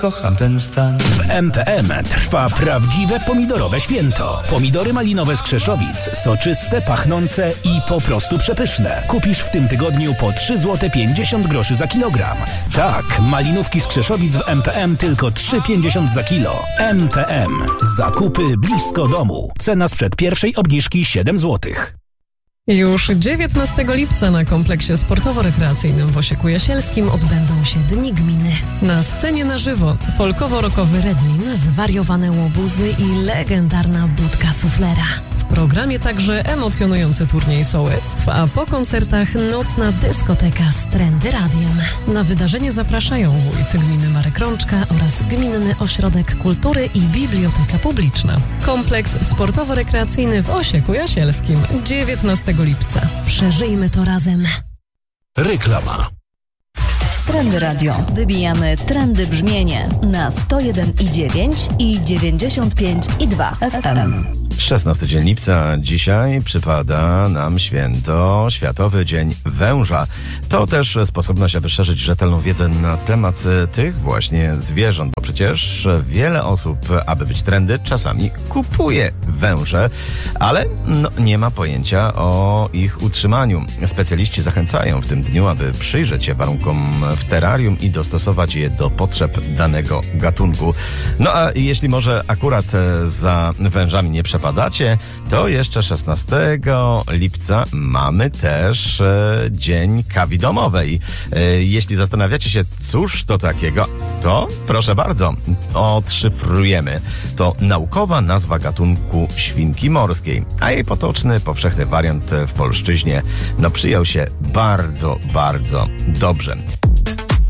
Kocham ten stan. W MPM trwa prawdziwe pomidorowe święto. Pomidory malinowe z Krzeszowic, soczyste, pachnące i po prostu przepyszne. Kupisz w tym tygodniu po 3,50 zł za kilogram. Tak, malinówki z Krzeszowic w MPM tylko 3,50 za kilo. MPM. Zakupy blisko domu. Cena sprzed pierwszej obniżki 7 zł. Już 19 lipca na kompleksie sportowo-rekreacyjnym w Osieku Jasielskim odbędą się Dni Gminy. Na scenie na żywo folkowo-rockowy Rednin, zwariowane łobuzy i legendarna budka suflera. W programie także emocjonujący turniej sołectw, a po koncertach nocna dyskoteka z Trendy Radiem. Na wydarzenie zapraszają wójt gminy Marek Rączka oraz Gminny Ośrodek Kultury i Biblioteka Publiczna. Kompleks sportowo-rekreacyjny w Osieku Jasielskim 19 lipca. Przeżyjmy to razem. Reklama. Trendy Radio. Wybijamy trendy brzmienie na 101,9 i 95,2 FM. 16 dzień lipca. Dzisiaj przypada nam święto, Światowy Dzień Węża. To też sposobność, aby szerzyć rzetelną wiedzę na temat tych właśnie zwierząt, bo przecież wiele osób, aby być trendy, czasami kupuje węże, ale nie ma pojęcia o ich utrzymaniu. Specjaliści zachęcają w tym dniu, aby przyjrzeć się warunkom w terrarium i dostosować je do potrzeb danego gatunku. No a jeśli może akurat za wężami nie przepadacie, to jeszcze 16 lipca mamy też Dzień Kawy Domowej. Jeśli zastanawiacie się, cóż to takiego, to proszę bardzo, odszyfrujemy. To naukowa nazwa gatunku świnki morskiej, a jej potoczny, powszechny wariant w polszczyźnie przyjął się bardzo, bardzo dobrze.